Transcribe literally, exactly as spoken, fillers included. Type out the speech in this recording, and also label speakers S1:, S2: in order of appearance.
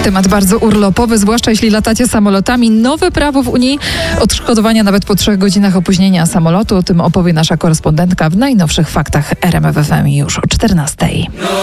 S1: Temat bardzo urlopowy, zwłaszcza jeśli latacie samolotami. Nowe prawo w Unii, odszkodowania nawet po trzech godzinach opóźnienia samolotu. O tym opowie nasza korespondentka w najnowszych faktach R M F F M już o czternastej.